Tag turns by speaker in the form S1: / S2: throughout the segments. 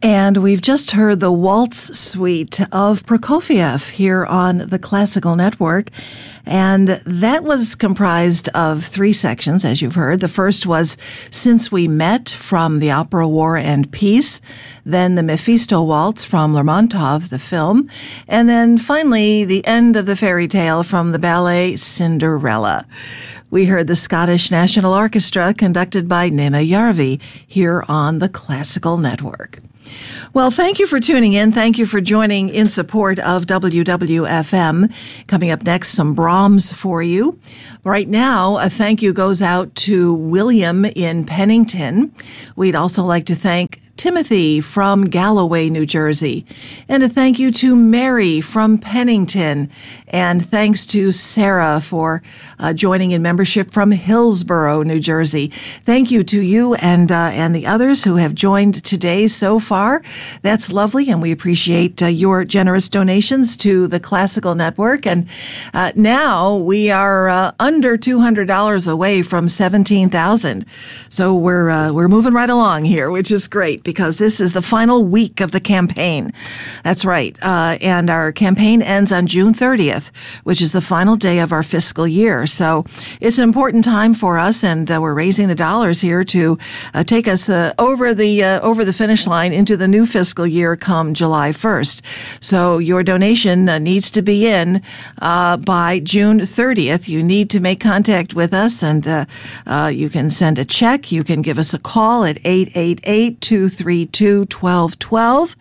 S1: And we've just heard the Waltz Suite of Prokofiev here on the Classical Network. And that was comprised of three sections, as you've heard. The first was Since We Met from the opera War and Peace, then the Mephisto Waltz from Lermontov, the film, and then finally the end of the fairy tale from the ballet Cinderella. We heard the Scottish National Orchestra conducted by Nema Järvi here on the Classical Network. Well, thank you for tuning in. Thank you for joining in support of WWFM. Coming up next, some Brahms for you. Right now, a thank you goes out to William in Pennington. We'd also like to thank Timothy from Galloway, New Jersey. And a thank you to Mary from Pennington. And thanks to Sarah for joining in membership from Hillsborough, New Jersey. Thank you to you and the others who have joined today so far. That's lovely, and we appreciate your generous donations to the Classical Network. And now we are under $200 away from $17,000. So we're moving right along here, which is great, because this is the final week of the campaign. That's right. And our campaign ends on June 30th, which is the final day of our fiscal year. So it's an important time for us, and we're raising the dollars here to take us over the finish line into the new fiscal year come July 1st. So your donation needs to be in by June 30th. You need to make contact with us, and you can send a check. You can give us a call at 888-232-1212,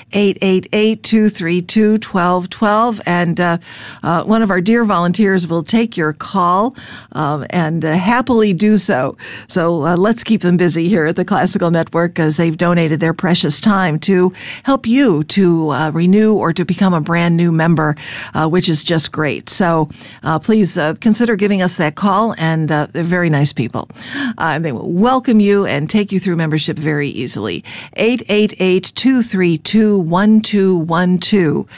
S1: 888-232-1212, and one of our dear volunteers will take your call and happily do so. So let's keep them busy here at the Classical Network, because they've donated their precious time to help you to renew or to become a brand new member, which is just great. So please consider giving us that call, and they're very nice people. They will welcome you and take you through membership very easily. 888-232-1212.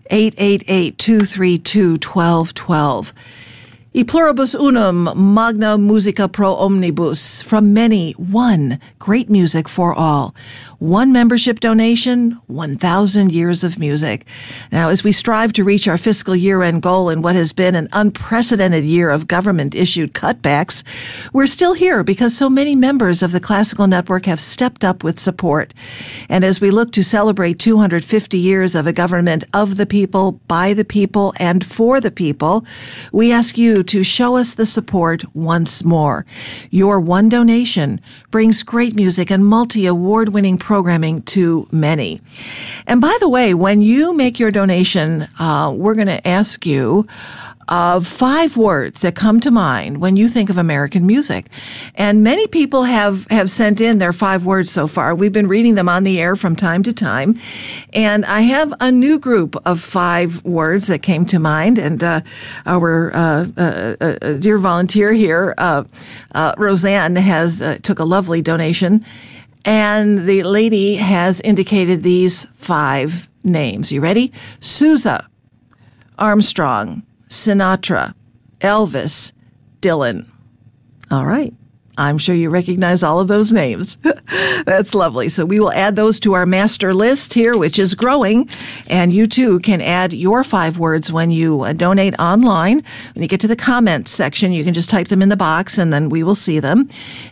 S1: 888-232-1212. E pluribus unum, magna musica pro omnibus. From many, one, great music for all. One membership donation, 1,000 years of music. Now, as we strive to reach our fiscal year-end goal in what has been an unprecedented year of government-issued cutbacks, we're still here because so many members of the Classical Network have stepped up with support. And as we look to celebrate 250 years of a government of the people, by the people, and for the people, we ask you to show us the support once more. Your one donation brings great music and multi-award-winning programming to many. And by the way, when you make your donation, we're going to ask you of 5 words that come to mind when you think of American music. And many people have sent in their 5 words so far. We've been reading them on the air from time to time. And I have a new group of 5 words that came to mind. And our dear volunteer here, Roseanne, took a lovely donation. And the lady has indicated these 5 names. You ready? Sousa, Armstrong, Sinatra, Elvis, Dylan. All right. I'm sure you recognize all of those names. That's lovely. So we will add those to our master list here, which is growing. And you, too, can add your 5 words when you donate online. When you get to the comments section, you can just type them in the box, and then we will see them.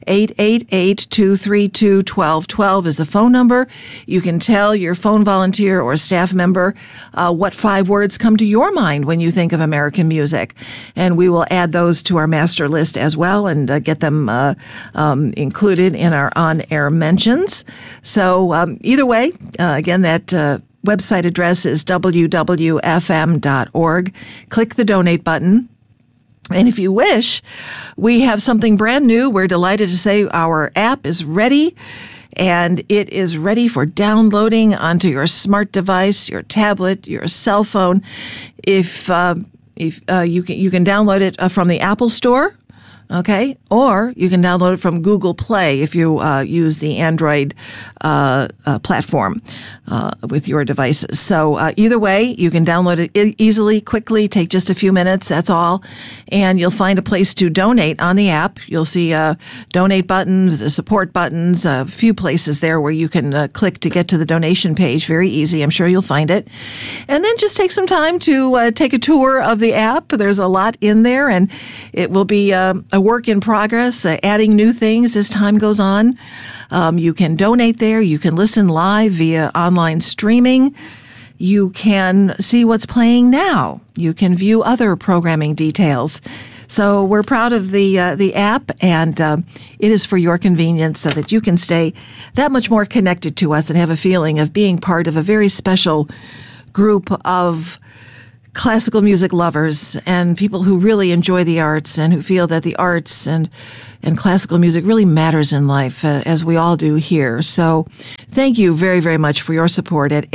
S1: 888-232-1212 is the phone number. You can tell your phone volunteer or staff member what 5 words come to your mind when you think of American music. And we will add those to our master list as well and get them included in our on-air mentions. So either way, again, that website address is www.fm.org. Click the donate button. And if you wish, we have something brand new. We're delighted to say our app is ready. And it is ready for downloading onto your smart device, your tablet, your cell phone. If you can download it from the Apple Store, Okay, or you can download it from Google Play if you use the Android platform with your devices. So either way, you can download it easily, quickly, take just a few minutes, that's all. And you'll find a place to donate on the app. You'll see donate buttons, support buttons, a few places there where you can click to get to the donation page. Very easy. I'm sure you'll find it. And then just take some time to take a tour of the app. There's a lot in there, and it will be a work in progress, adding new things as time goes on. You can donate there. You can listen live via online streaming. You can see what's playing now. You can view other programming details. So we're proud of the app, and it is for your convenience so that you can stay that much more connected to us and have a feeling of being part of a very special group of classical music lovers and people who really enjoy the arts and who feel that the arts and classical music really matters in life, as we all do here. So thank you very, very much for your support at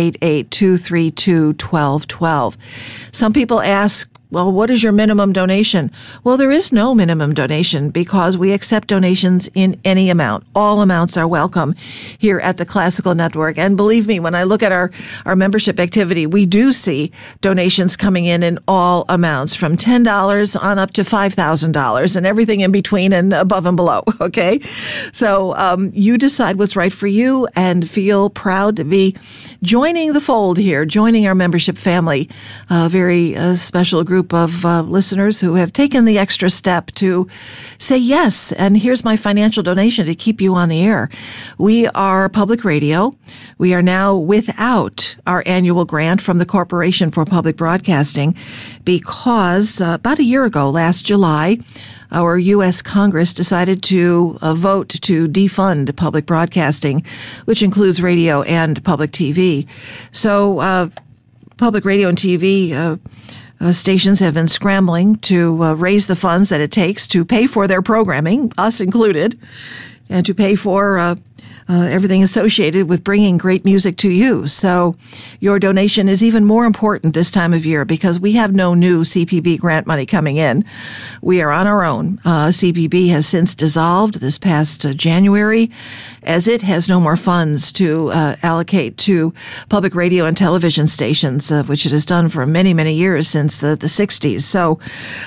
S1: 888-232-1212. Some people ask, well, what is your minimum donation? Well, there is no minimum donation because we accept donations in any amount. All amounts are welcome here at the Classical Network. And believe me, when I look at our membership activity, we do see donations coming in all amounts, from $10 on up to $5,000 and everything in between and above and below. Okay. So, you decide what's right for you and feel proud to be joining the fold here, joining our membership family, a very special group of listeners who have taken the extra step to say yes, and here's my financial donation to keep you on the air. We are public radio. We are now without our annual grant from the Corporation for Public Broadcasting because about a year ago, last July, our U.S. Congress decided to vote to defund public broadcasting, which includes radio and public TV. So public radio and TV stations have been scrambling to raise the funds that it takes to pay for their programming, us included, and to pay for everything associated with bringing great music to you. So your donation is even more important this time of year because we have no new CPB grant money coming in. We are on our own. CPB has since dissolved this past January, as it has no more funds to allocate to public radio and television stations, which it has done for many, many years since the 60s. So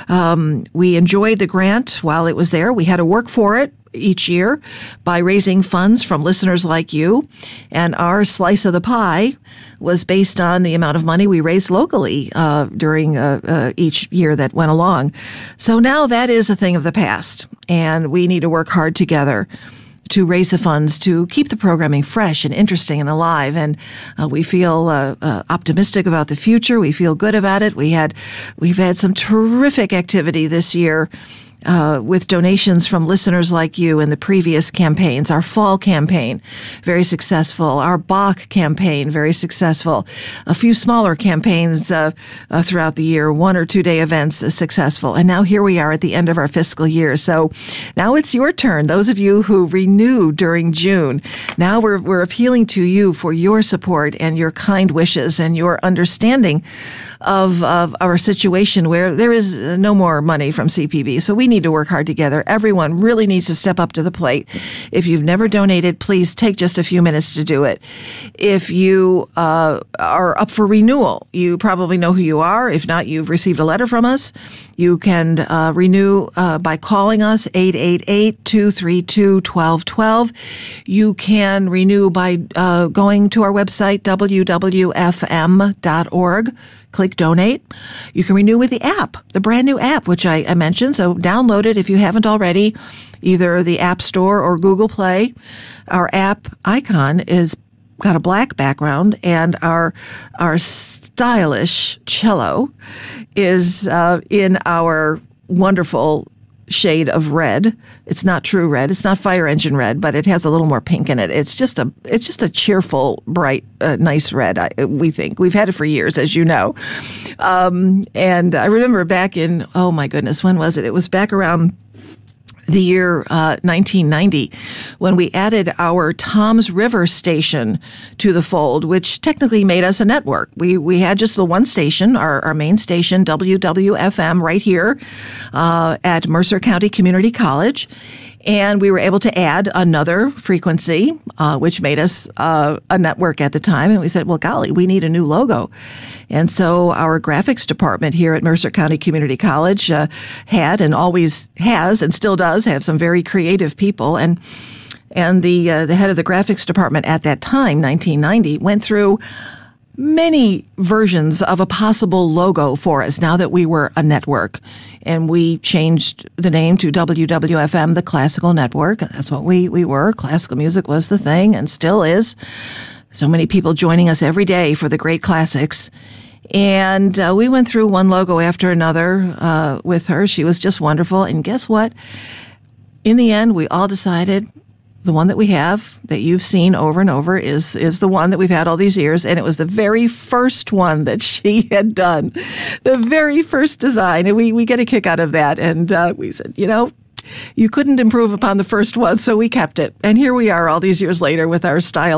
S1: we enjoyed the grant while it was there. We had to work for it each year by raising funds from listeners like you. And our slice of the pie was based on the amount of money we raised locally during each year that went along. So now that is a thing of the past, and we need to work hard together to raise the funds to keep the programming fresh and interesting and alive. And we feel optimistic about the future. We feel good about it. We've had some terrific activity this year with donations from listeners like you in the previous campaigns. Our fall campaign, very successful. Our Bach campaign, very successful. A few smaller campaigns throughout the year, 1 or 2 day events, successful. And now here we are at the end of our fiscal year. So now it's your turn. Those of you who renewed during June, now we're appealing to you for your support and your kind wishes and your understanding of our situation where there is no more money from CPB. So we need to work hard together. Everyone really needs to step up to the plate. If you've never donated, please take just a few minutes to do it. If you are up for renewal, you probably know who you are. If not, you've received a letter from us. You can renew by calling us, 888-232-1212. You can renew by going to our website, wwfm.org. Click donate. You can renew with the app, the brand new app, which I mentioned. So download it if you haven't already, either the App Store or Google Play. Our app icon is got a black background, and our stylish cello is in our wonderful shade of red. It's not true red. It's not fire engine red, but it has a little more pink in it. It's just a cheerful, bright, nice red. We think we've had it for years, as you know. And I remember back in, oh my goodness, when was it? It was back around the year 1990, when we added our Toms River station to the fold, which technically made us a network. We had just the one station, our main station, WWFM, right here at Mercer County Community College. And we were able to add another frequency, which made us a network at the time. And we said, well, golly, we need a new logo. And so our graphics department here at Mercer County Community College had and always has and still does have some very creative people. And the head of the graphics department at that time, 1990, went through many versions of a possible logo for us now that we were a network. And we changed the name to WWFM, the Classical Network. That's what we were. Classical music was the thing and still is. So many people joining us every day for the great classics. And we went through one logo after another with her. She was just wonderful. And guess what? In the end, we all decided the one that we have that you've seen over and over is the one that we've had all these years. And it was the very first one that she had done, the very first design. And we get a kick out of that. And we said, you couldn't improve upon the first one. So we kept it. And here we are all these years later with our style